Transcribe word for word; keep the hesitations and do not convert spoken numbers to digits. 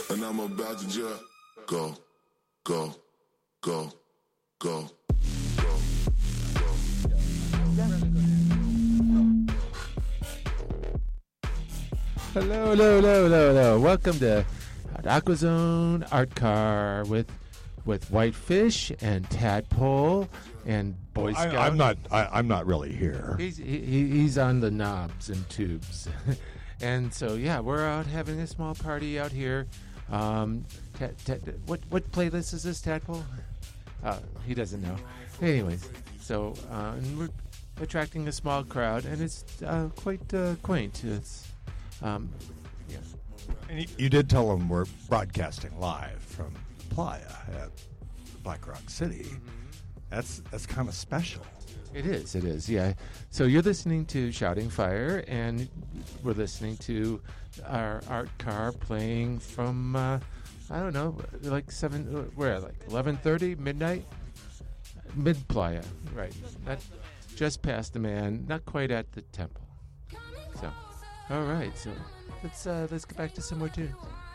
and I'm about to just go, go, go, go, go, go. Hello, hello, hello, hello, hello. Welcome to Aquazone Art Car with with Whitefish and Tadpole and Boy Scout. I, I'm not. I, I'm not really here. He's he, he's on the knobs and tubes, and so yeah, we're out having a small party out here. Um, ta- ta- what what playlist is this, Tadpole? Uh, he doesn't know. Anyways, so uh, and we're attracting a small crowd, and it's uh, quite uh, quaint. It's um, yeah. And you, you did tell them we're broadcasting live from Playa at Black Rock City. Mm-hmm. That's that's kind of special. It is, it is, yeah. So you're listening to Shouting Fire, and we're listening to our art car playing from, uh, I don't know, like seven, where, like eleven thirty, midnight? Mid-Playa, right. Not just past the man, not quite at the temple. So, all right, so let's uh, let's get back to some more tunes.